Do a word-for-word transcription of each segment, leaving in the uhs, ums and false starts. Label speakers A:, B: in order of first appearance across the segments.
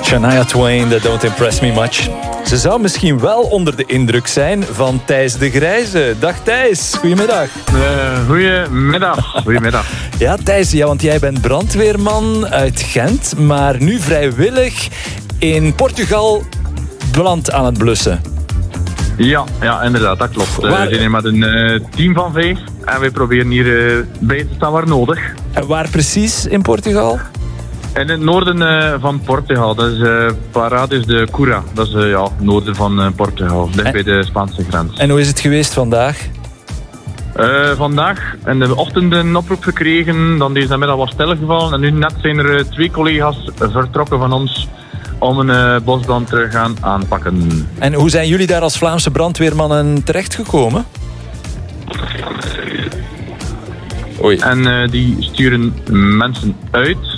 A: Shania Twain, that don't impress me much. Ze zou misschien wel onder de indruk zijn van Thijs de Grijze. Dag Thijs, goedemiddag.
B: Uh, goedemiddag. Goedemiddag.
A: Ja Thijs, ja, want jij bent brandweerman uit Gent, maar nu vrijwillig in Portugal beland aan het blussen.
B: Ja, ja, inderdaad, dat klopt. Uh,
A: Waar...
B: We zijn hier met een uh, team van vijf en we proberen hier uh, bij te staan waar nodig.
A: En waar precies in Portugal?
B: In het noorden uh, van Portugal. Dat is uh, Paradis de Cura. Dat is uh, ja, het noorden van uh, Portugal, dicht en... bij de Spaanse grens.
A: En hoe is het geweest vandaag?
B: Uh, vandaag in de ochtend een oproep gekregen, dan deze middag was stilgevallen. En nu net zijn er uh, twee collega's vertrokken van ons om een uh, bosbrand te gaan aanpakken.
A: En hoe zijn jullie daar als Vlaamse brandweermannen terechtgekomen? Oei.
B: En uh, die sturen mensen uit.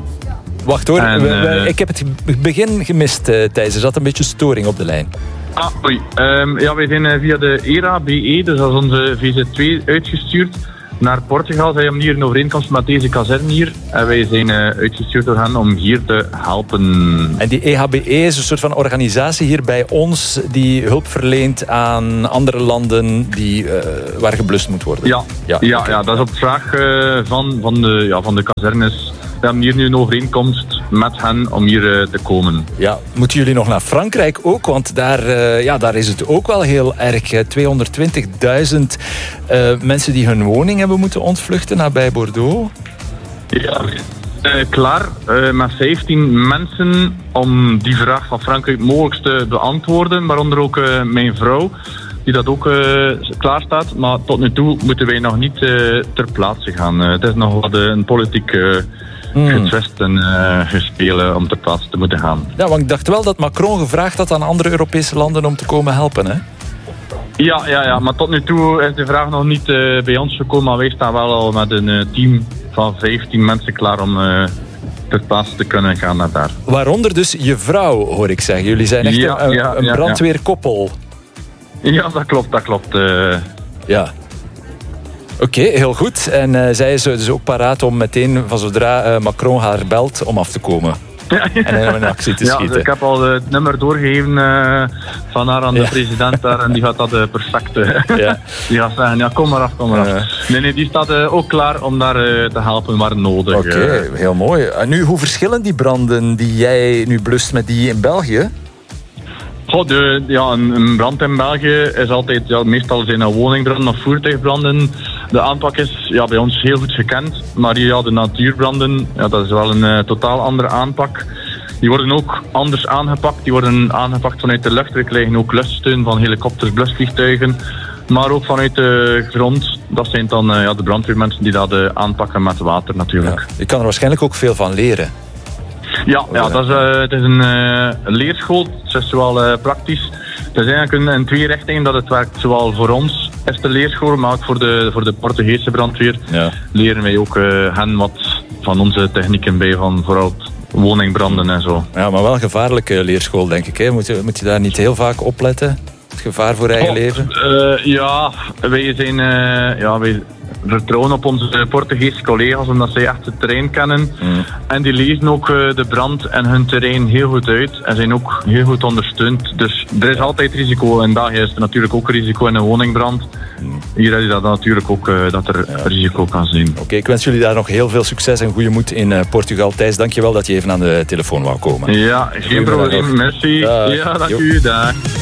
A: Wacht hoor,
B: en,
A: we, we,
B: uh,
A: ik heb het begin gemist, uh, Thijs. Er zat een beetje storing op de lijn.
B: Ah, oei. Um, ja, wij zijn uh, via de E R A B E, dus dat is onze V Z twee, uitgestuurd naar Portugal. Zij hebben hier een overeenkomst met deze kazerne hier. En wij zijn uh, uitgestuurd door hen om hier te helpen.
A: En die E H B E is een soort van organisatie hier bij ons die hulp verleent aan andere landen die, uh, waar geblust moet worden.
B: Ja, ja, ja,
A: okay.
B: ja, dat is op vraag uh, van, van, de, ja, van de kazernes. We hebben hier nu een overeenkomst met hen om hier uh, te komen.
A: Ja, moeten jullie nog naar Frankrijk ook? Want daar, uh, ja, daar is het ook wel heel erg. tweehonderdtwintigduizend uh, mensen die hun woning hebben moeten ontvluchten nabij Bordeaux.
B: Ja, uh, klaar. Uh, met vijftien mensen om die vraag van Frankrijk mogelijk te beantwoorden. Waaronder ook uh, mijn vrouw, die dat ook uh, klaar staat. Maar tot nu toe moeten wij nog niet uh, ter plaatse gaan. Uh, het is nog wat uh, een politiek... Uh, Hmm. getwist en uh, gespelen om ter plaatse te moeten gaan.
A: Ja, want ik dacht wel dat Macron gevraagd had aan andere Europese landen om te komen helpen, hè?
B: Ja, ja, ja, maar tot nu toe is de vraag nog niet uh, bij ons gekomen, maar wij staan wel al met een uh, team van vijftien mensen klaar om uh, ter plaatse te kunnen gaan naar daar.
A: Waaronder dus je vrouw, hoor ik zeggen. Jullie zijn echt
B: ja,
A: een,
B: ja,
A: een
B: ja,
A: brandweerkoppel.
B: Ja, dat klopt, dat klopt. Uh...
A: Ja. Oké, okay, heel goed. En uh, zij is dus ook paraat om meteen, van zodra uh, Macron haar belt, om af te komen.
B: Ja, ja.
A: En in actie te
B: ja,
A: schieten.
B: Dus ik heb al het nummer doorgegeven uh, van haar aan de
A: ja.
B: president daar en die gaat dat uh, perfect. Uh,
A: ja.
B: Die gaat zeggen, ja kom maar af, kom maar af.
A: Uh.
B: Nee, nee, die staat uh, ook klaar om daar uh, te helpen waar nodig.
A: Oké, okay, uh. heel mooi. En nu, hoe verschillen die branden die jij nu blust met die in België?
B: Goh, de, ja, een, een brand in België is altijd, ja, meestal zijn er woningbranden of voertuigbranden. De aanpak is ja, bij ons heel goed gekend, maar ja, de natuurbranden, ja, dat is wel een uh, totaal andere aanpak. Die worden ook anders aangepakt. Die worden aangepakt vanuit de lucht. We krijgen ook luchtsteun van helikopters, blusvliegtuigen, maar ook vanuit de grond. Dat zijn dan uh, ja, de brandweermensen die dat uh, aanpakken met water natuurlijk.
A: Ja, je kan er waarschijnlijk ook veel van leren.
B: Ja, ja dat is, uh, het is een uh, leerschool. Het is zowel uh, praktisch. Het is eigenlijk in, in twee richtingen dat het werkt. Zowel voor ons is de leerschool, maar ook voor de, voor de Portugese brandweer. Ja. Leren wij ook uh, hen wat van onze technieken bij, van vooral woningbranden en zo.
A: Ja, maar wel een gevaarlijke leerschool, denk ik. Hè? Moet, je, moet je daar niet heel vaak opletten? Het gevaar voor eigen
B: oh,
A: leven?
B: Uh, ja, wij zijn... Uh, ja, wij vertrouwen op onze Portugese collega's, omdat zij echt het terrein kennen. Mm. En die lezen ook uh, de brand en hun terrein heel goed uit. En zijn ook heel goed ondersteund. Dus er is altijd risico. In België is er natuurlijk ook risico in een woningbrand. Mm. Hier is dat natuurlijk ook uh, dat er ja. risico kan zijn.
A: Oké, okay, ik wens jullie daar nog heel veel succes en goede moed in uh, Portugal. Thijs, dankjewel dat je even aan de telefoon wou komen.
B: Ja, geen probleem. Merci. Dag. Ja, dank u. Dag.